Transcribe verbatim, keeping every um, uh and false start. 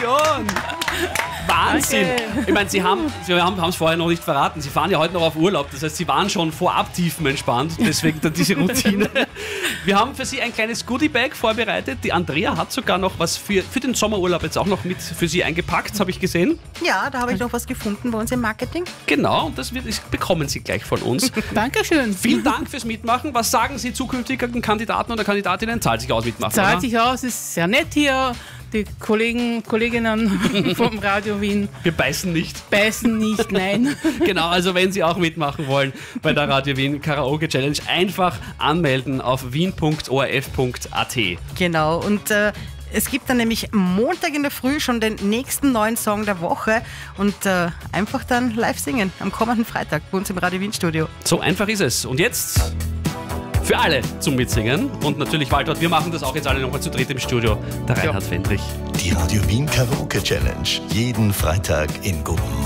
Gratulation! Wahnsinn! Danke. Ich meine, Sie haben Sie haben es vorher noch nicht verraten. Sie fahren ja heute noch auf Urlaub. Das heißt, Sie waren schon vorab tiefenentspannt. Deswegen dann diese Routine. Wir haben für Sie ein kleines Goodie-Bag vorbereitet. Die Andrea hat sogar noch was für, für den Sommerurlaub jetzt auch noch mit für Sie eingepackt, habe ich gesehen. Ja, da habe ich noch was gefunden bei uns im Marketing. Genau, und das, wird, das bekommen Sie gleich von uns. Dankeschön. Vielen Dank fürs Mitmachen. Was sagen Sie zukünftigen Kandidaten oder Kandidatinnen? Zahlt sich aus mitmachen, Zahlt oder? sich aus, ist sehr nett hier. Die Kollegen, Kolleginnen vom Radio Wien Wir beißen nicht. beißen nicht, nein. Genau, also wenn Sie auch mitmachen wollen bei der Radio Wien Karaoke Challenge, einfach anmelden auf wien punkt o r f punkt a t. Genau, und äh, es gibt dann nämlich Montag in der Früh schon den nächsten neuen Song der Woche und äh, einfach dann live singen am kommenden Freitag bei uns im Radio Wien Studio. So einfach ist es. Und jetzt für alle zum Mitsingen. Und natürlich, Walter, wir machen das auch jetzt alle nochmal zu dritt im Studio. Der Reinhard Fendrich. Die Radio Wien Karaoke Challenge. Jeden Freitag in Guten